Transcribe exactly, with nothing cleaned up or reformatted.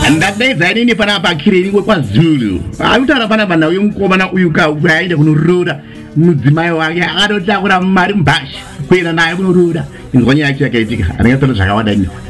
Andadai ini pana pakiri ni kwa Zulu. Autara pana bana uyu mkomana uyu ka uyaende kunuruda mudzimai wake akadotakura mari mbashi kuenda naye kunuruda. Ngonya yake yakaitika. Anenge tono zvakawanda ino.